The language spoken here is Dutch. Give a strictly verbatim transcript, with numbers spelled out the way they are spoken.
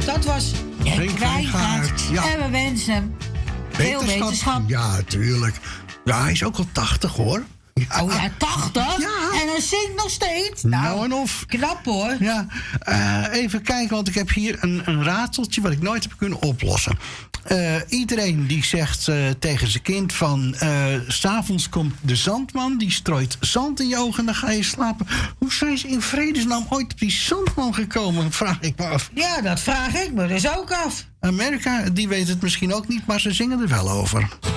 dat was Henk Wijngaard. Ja. En we wensen hem veel wetenschap. Ja, tuurlijk. Ja, hij is ook al tachtig, hoor. Ja. Oh ja, tachtig? Ja. En hij zingt nog steeds? Nou, nou en of. Knap, hoor. Ja, uh, even kijken, want ik heb hier een, een rateltje wat ik nooit heb kunnen oplossen. Uh, iedereen die zegt uh, tegen zijn kind van... Uh, 's avonds komt de zandman, die strooit zand in je ogen en dan ga je slapen. Hoe zijn ze in vredesnaam ooit op die zandman gekomen, vraag ik me af. Ja, dat vraag ik me dus ook af. Amerika, die weet het misschien ook niet, maar ze zingen er wel over.